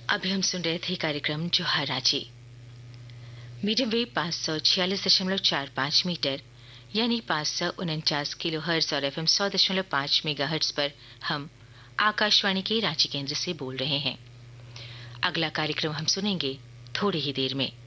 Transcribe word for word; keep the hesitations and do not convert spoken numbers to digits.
अभी हम सुन रहे थे कार्यक्रम जोहार रांची। मीडियम वेव पाँच सौ छियालीस दशमलव चार पाँच मीटर यानी पाँच सौ उनचास किलो हर्ट्ज और एफएम सौ दशमलव पाँच मेगा हर्ट्ज पर हम आकाशवाणी के रांची केंद्र से बोल रहे हैं। अगला कार्यक्रम हम सुनेंगे थोड़ी ही देर में।